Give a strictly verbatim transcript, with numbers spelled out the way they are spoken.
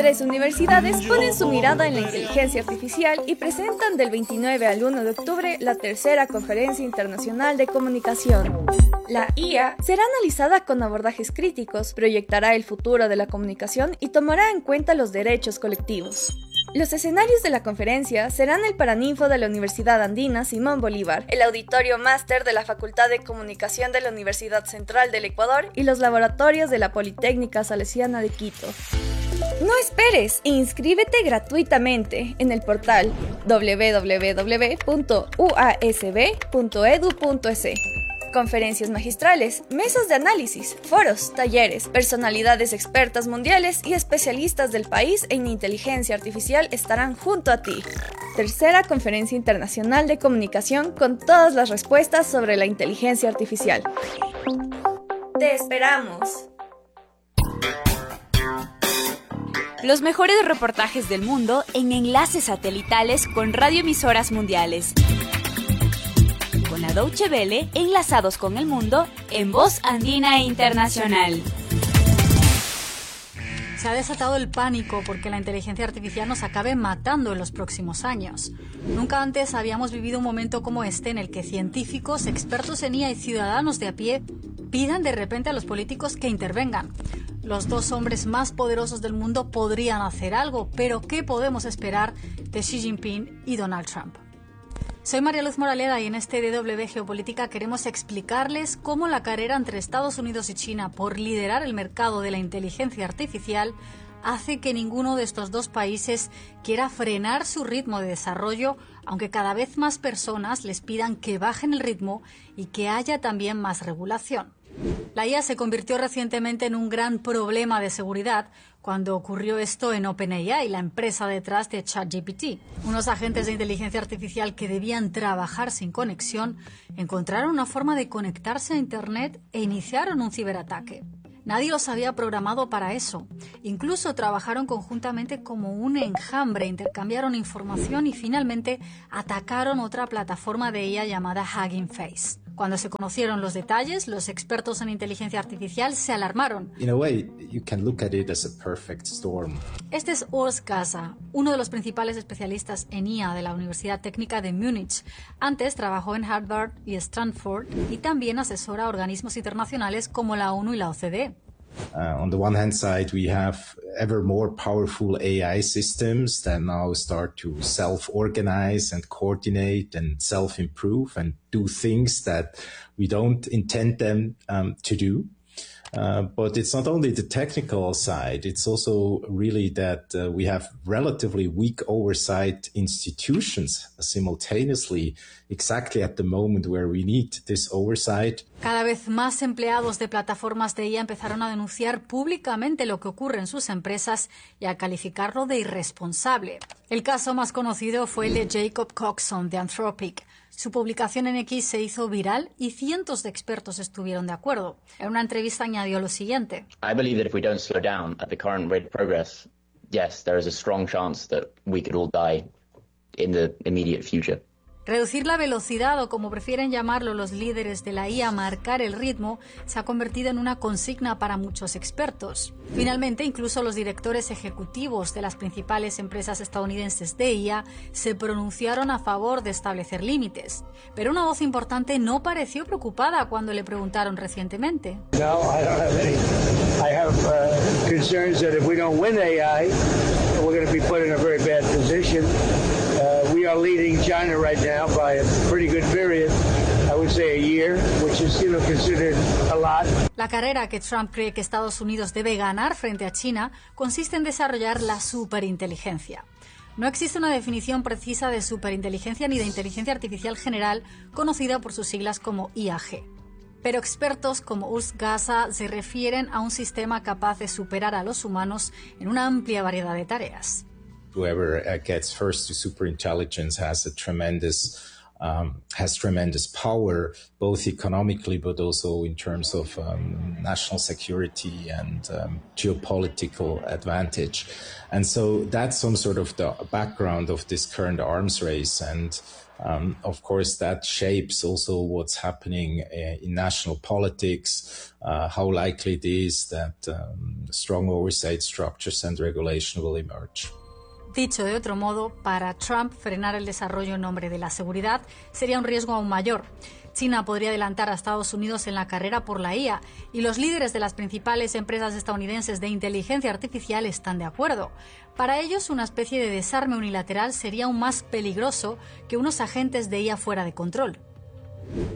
Tres universidades ponen su mirada en la inteligencia artificial y presentan del veintinueve al uno de octubre la tercera Conferencia Internacional de Comunicación. La I A será analizada con abordajes críticos, proyectará el futuro de la comunicación y tomará en cuenta los derechos colectivos. Los escenarios de la conferencia serán el Paraninfo de la Universidad Andina Simón Bolívar, el Auditorio Máster de la Facultad de Comunicación de la Universidad Central del Ecuador y los laboratorios de la Politécnica Salesiana de Quito. No esperes, inscríbete gratuitamente en el portal doble u doble u doble u punto u a s b punto e d u punto e s. Conferencias magistrales, mesas de análisis, foros, talleres, personalidades expertas mundiales y especialistas del país en inteligencia artificial estarán junto a ti. Tercera Conferencia Internacional de Comunicación con todas las respuestas sobre la inteligencia artificial. ¡Te esperamos! Los mejores reportajes del mundo en enlaces satelitales con radioemisoras mundiales. Con la Deutsche Welle, enlazados con el mundo en Voz Andina Internacional. Se ha desatado el pánico porque la inteligencia artificial nos acabe matando en los próximos años. Nunca antes habíamos vivido un momento como este en el que científicos, expertos en I A y ciudadanos de a pie pidan de repente a los políticos que intervengan. Los dos hombres más poderosos del mundo podrían hacer algo, pero ¿qué podemos esperar de Xi Jinping y Donald Trump? Soy María Luz Moraleda y en este D W Geopolítica queremos explicarles cómo la carrera entre Estados Unidos y China por liderar el mercado de la inteligencia artificial hace que ninguno de estos dos países quiera frenar su ritmo de desarrollo, aunque cada vez más personas les pidan que bajen el ritmo y que haya también más regulación. La I A se convirtió recientemente en un gran problema de seguridad cuando ocurrió esto en OpenAI, la empresa detrás de ChatGPT. Unos agentes de inteligencia artificial que debían trabajar sin conexión encontraron una forma de conectarse a Internet e iniciaron un ciberataque. Nadie los había programado para eso. Incluso trabajaron conjuntamente como un enjambre, intercambiaron información y finalmente atacaron otra plataforma de I A llamada Hugging Face. Cuando se conocieron los detalles, los expertos en inteligencia artificial se alarmaron. In a way, you can look at it as a perfect storm. Este es Urs Gasser, uno de los principales especialistas en I A de la Universidad Técnica de Múnich. Antes trabajó en Harvard y Stanford y también asesora a organismos internacionales como la ONU y la O C D E. Uh, on the one hand side, we have ever more powerful A I systems that now start to self-organize and coordinate and self-improve and do things that we don't intend them um, to do. Uh, but it's not only the technical side, it's also really that uh, we have relatively weak oversight institutions simultaneously, exactly at the moment where we need this oversight. Cada vez más empleados de plataformas de I A empezaron a denunciar públicamente lo que ocurre en sus empresas y a calificarlo de irresponsable. El caso más conocido fue el de Jacob Coxon de Anthropic. Su publicación en X se hizo viral y cientos de expertos estuvieron de acuerdo. En una entrevista añadió lo siguiente. I believe that if we don't slow down at the current rate of progress, yes, there is a strong chance that we could all die in the immediate future. Reducir la velocidad, o como prefieren llamarlo los líderes de la I A, marcar el ritmo, se ha convertido en una consigna para muchos expertos. Finalmente, incluso los directores ejecutivos de las principales empresas estadounidenses de I A se pronunciaron a favor de establecer límites. Pero una voz importante no pareció preocupada cuando le preguntaron recientemente. No, I don't have any. I have uh, concerns that if we don't win A I, we're going to be put in a very bad position. Uh, we are leading China right now by a pretty good period, I would say a year, which is, you know, considered a lot. La carrera que Trump cree que Estados Unidos debe ganar frente a China consiste en desarrollar la superinteligencia. No existe una definición precisa de superinteligencia ni de inteligencia artificial general, conocida por sus siglas como I A G. Pero expertos como Urs Gasser se refieren a un sistema capaz de superar a los humanos en una amplia variedad de tareas. Whoever uh, gets first to superintelligence has a tremendous um, has tremendous power, both economically but also in terms of um, national security and um, geopolitical advantage. And so that's some sort of the background of this current arms race. And Um, of course, that shapes also what's happening uh, in national politics, uh, how likely it is that um, strong oversight structures and regulation will emerge. Dicho de otro modo, para Trump, frenar el desarrollo en nombre de la seguridad sería un riesgo aún mayor. China podría adelantar a Estados Unidos en la carrera por la I A y los líderes de las principales empresas estadounidenses de inteligencia artificial están de acuerdo. Para ellos, una especie de desarme unilateral sería aún más peligroso que unos agentes de I A fuera de control.